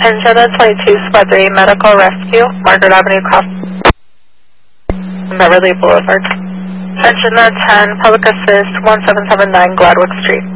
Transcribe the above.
Engine 22 Squad 3 Medical Rescue, Margaret Avenue Cross Beverly Boulevard. Engine 10 Public Assist 1779 Gladwick Street.